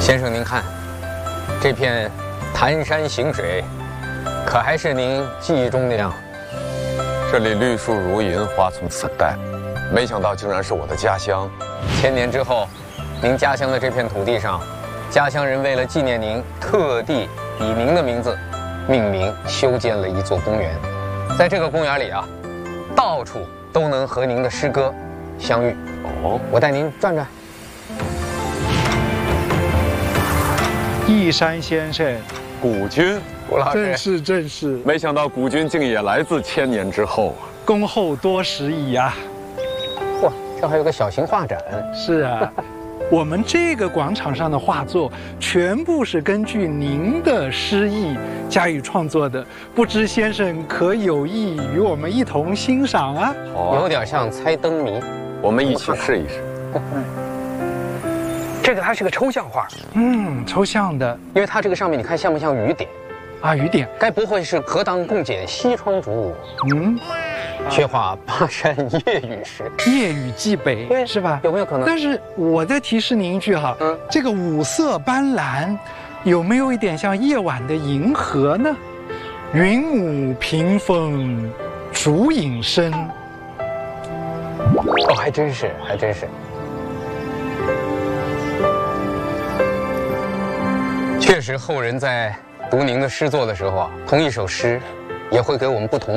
先生，您看，这片潭山行水，可还是您记忆中那样？ 这里绿树如茵，花丛紫带，没想到竟然是我的家乡。 千年之后，您家乡的这片土地上，家乡人为了纪念您，特地以您的名字命名修建了一座公园。在这个公园里啊，到处都能和您的诗歌相遇。哦，我带您转转。 义山先生， 古君， 吴老师， 正是， 没想到古君竟也来自千年之后啊！ 恭候多时矣啊！ 嚯，这还有个小型画展。 是啊，我们这个广场上的画作全部是根据您的诗意加以创作的，不知先生可有意与我们一同欣赏啊？ 好啊， 有点像猜灯谜， 我们一起试一试。 这个它是个抽象画， 抽象的， 因为它这个上面你看像不像雨点？ 啊，雨点， 该不会是何当共剪西窗烛？却话巴山夜雨时， 夜雨寄北，是吧？ 有没有可能？ 但是我再提示您一句哈，这个五色斑斓，有没有一点像夜晚的银河呢？云母屏风，烛影深。 哦，还真是，还真是。确实，后人在读您的诗作的时候啊，同一首诗，也会给我们不同